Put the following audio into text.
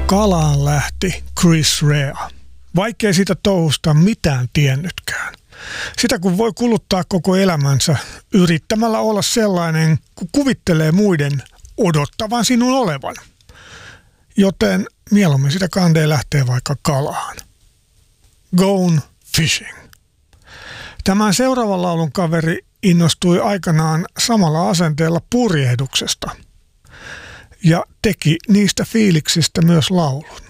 Kalaan lähti Chris Rea, vaikkei siitä touhusta mitään tiennytkään. Sitä kun voi kuluttaa koko elämänsä yrittämällä olla sellainen, kun kuvittelee muiden odottavan sinun olevan. Joten mieluummin sitä kandee lähtee vaikka kalaan. Gone fishing. Tämän seuraavan laulun kaveri innostui aikanaan samalla asenteella purjehduksesta ja teki niistä fiiliksistä myös laulun.